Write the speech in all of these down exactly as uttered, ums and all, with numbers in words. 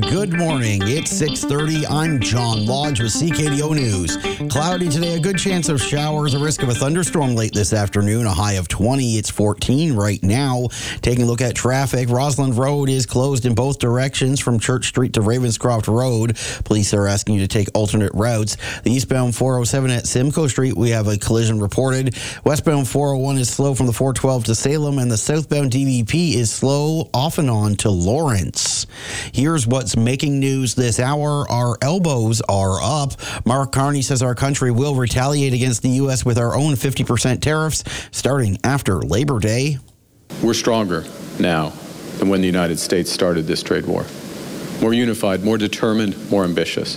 Good morning. It's six thirty. I'm John Lodge with C K D O News. Cloudy today, a good chance of showers, a risk of a thunderstorm late this afternoon, a high of twenty. It's fourteen right now. Taking a look at traffic, Roslyn Road is closed in both directions from Church Street to Ravenscroft Road. Police are asking you to take alternate routes. The eastbound four oh seven at Simcoe Street, we have a collision reported. Westbound four oh one is slow from the four twelve to Salem, and the southbound D V P is slow off and on to Lawrence. Here's what's making news this hour. Our elbows are up. Mark Carney says our country will retaliate against the U S with our own fifty percent tariffs starting after Labor Day. We're stronger now than when the United States started this trade war. More unified, more determined, more ambitious.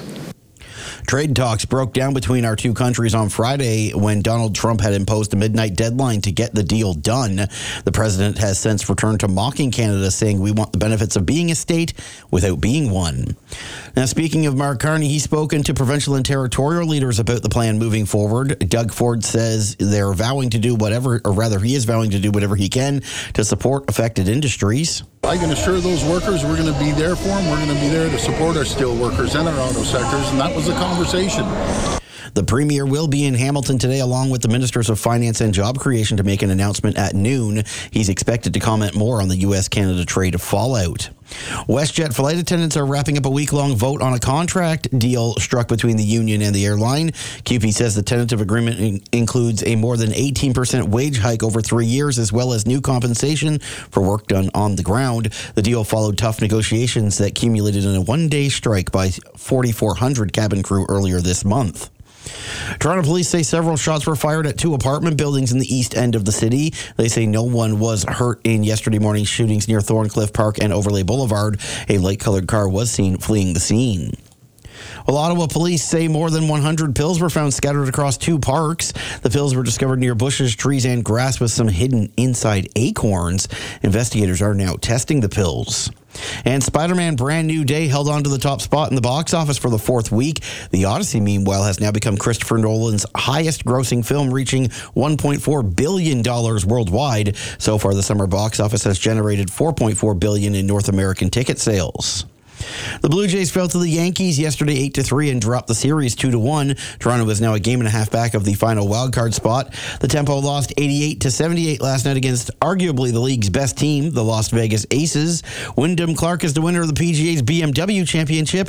Trade talks broke down between our two countries on Friday when Donald Trump had imposed a midnight deadline to get the deal done. The president has since returned to mocking Canada, saying we want the benefits of being a state without being one. Now, speaking of Mark Carney, he's spoken to provincial and territorial leaders about the plan moving forward. Doug Ford says they're vowing to do whatever, or rather he is vowing to do whatever he can to support affected industries. I can assure those workers we're going to be there for them. We're going to be there to support our steel workers and our auto sectors, and that was the conversation. The Premier will be in Hamilton today along with the Ministers of Finance and Job Creation to make an announcement at noon. He's expected to comment more on the U S Canada trade fallout. WestJet flight attendants are wrapping up a week-long vote on a contract deal struck between the union and the airline. C U P E says the tentative agreement in- includes a more than eighteen percent wage hike over three years, as well as new compensation for work done on the ground. The deal followed tough negotiations that culminated in a one-day strike by forty-four hundred cabin crew earlier this month. Toronto police say several shots were fired at two apartment buildings in the east end of the city. They say no one was hurt in yesterday morning's shootings near Thorncliffe Park and Overlay Boulevard. A light-colored car was seen fleeing the scene. Well, Ottawa police say more than one hundred pills were found scattered across two parks. The pills were discovered near bushes, trees, and grass with some hidden inside acorns. Investigators are now testing the pills. And Spider-Man Brand New Day held on to the top spot in the box office for the fourth week. The Odyssey, meanwhile, has now become Christopher Nolan's highest-grossing film, reaching one point four billion dollars worldwide. So far, the summer box office has generated four point four billion dollars in North American ticket sales. The Blue Jays fell to the Yankees yesterday eight to three and dropped the series two to one. Toronto is now a game and a half back of the final wildcard spot. The Tempo lost eighty-eight to seventy-eight last night against arguably the league's best team, the Las Vegas Aces. Wyndham Clark is the winner of the P G A's B M W Championship.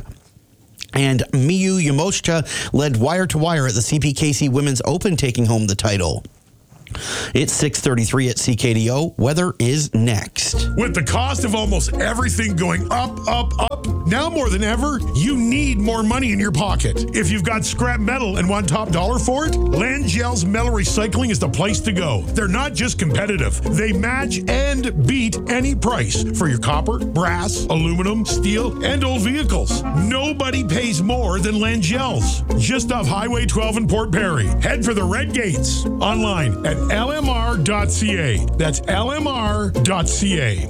And Miyu Yamashita led wire to wire at the C P K C Women's Open, taking home the title. It's six thirty-three at C K D O. Weather is next. With the cost of almost everything going up, up, up, now more than ever, you need more money in your pocket. If you've got scrap metal and want top dollar for it, Langell's Metal Recycling is the place to go. They're not just competitive. They match and beat any price for your copper, brass, aluminum, steel, and old vehicles. Nobody pays more than Langell's. Just off Highway twelve in Port Perry. Head for the Red Gates. Online at L M R dot C A. That's L M R dot C A.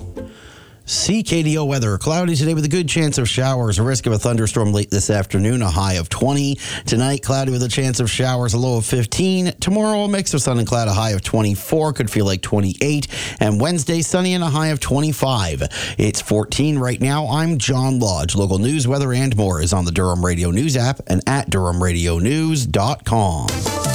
C K D O weather. Cloudy today with a good chance of showers. A risk of a thunderstorm late this afternoon, a high of twenty. Tonight, cloudy with a chance of showers, a low of fifteen. Tomorrow, a mix of sun and cloud, a high of twenty-four. Could feel like twenty-eight. And Wednesday, sunny and a high of twenty-five. It's fourteen right now. I'm John Lodge. Local news, weather, and more is on the Durham Radio News app and at durham radio news dot com.